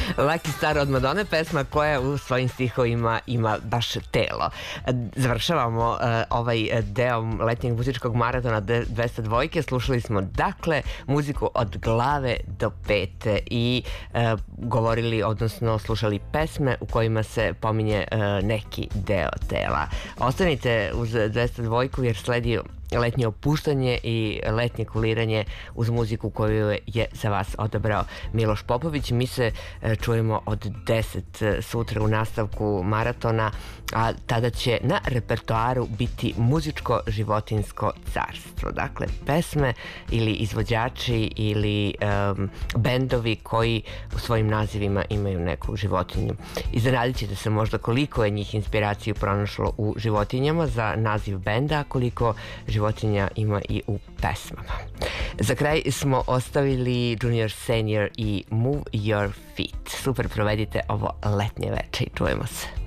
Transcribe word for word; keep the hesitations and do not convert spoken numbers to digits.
Lucky Star od Madone, pesma koja u svojim stihovima ima baš telo. Završavamo uh, ovaj deo letnjeg muzičkog maratona dvesta dvojke. Slušali smo dakle muziku od glave do pete i uh, govorili, odnosno slušali pesme u kojima se pominje uh, neki deo tela. Ostanite uz dvesta dvojku jer sledi letnje opuštanje i letnje kuliranje uz muziku koju je za vas odabrao Miloš Popović. Mi se čujemo od deset sutra u nastavku maratona, a tada će na repertoaru biti muzičko-životinjsko carstvo. Dakle, pesme ili izvođači ili um, bendovi koji u svojim nazivima imaju neku životinju. Iznenadit ćete se možda koliko je njih inspiraciju pronašlo u životinjama za naziv benda, a koliko životinja ima i u pesmama. Za kraj smo ostavili Junior Senior i Move Your Feet. Super provedite ovo letnje veče i čujemo se.